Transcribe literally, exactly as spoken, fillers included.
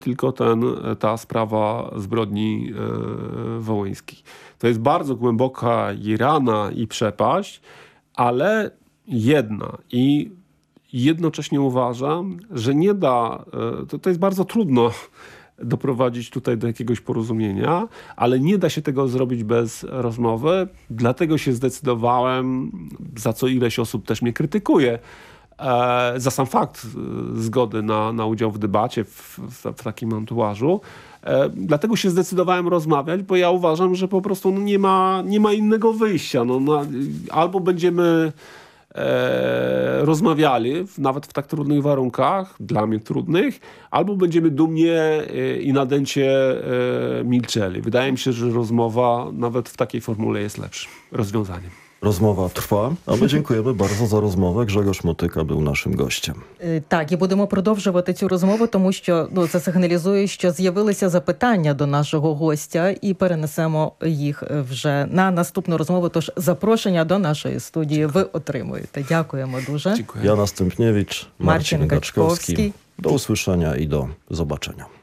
tylko ten, ta sprawa zbrodni wołyńskiej. To jest bardzo głęboka i rana i przepaść, ale jedna. I jednocześnie uważam, że nie da, to, to jest bardzo trudno doprowadzić tutaj do jakiegoś porozumienia, ale nie da się tego zrobić bez rozmowy. Dlatego się zdecydowałem, za co ileś osób też mnie krytykuje, e, za sam fakt zgody na, na udział w debacie w, w, w takim antuażu. E, dlatego się zdecydowałem rozmawiać, bo ja uważam, że po prostu no, nie ma, nie ma innego wyjścia. No, na, albo będziemy E, rozmawiali, w, nawet w tak trudnych warunkach, dla mnie trudnych, albo będziemy dumnie e, i nadęcie e, milczeli. Wydaje mi się, że rozmowa nawet w takiej formule jest lepszym rozwiązaniem. Розмова трва, а ми дякуємо bardzo за розмову. Гжегош Мотика був нашим гостем. Так, і будемо продовжувати цю розмову, тому що ну, це сигналізує, що з'явилися запитання до нашого гостя, і перенесемо їх вже на наступну розмову. Тож запрошення до нашої студії ви отримуєте. Дякуємо дуже. Dziękuję. Jana Stępniewicz, Marcin, Marcin Gaczkowski. Gaczkowski. Do usłyszenia i do zobaczenia.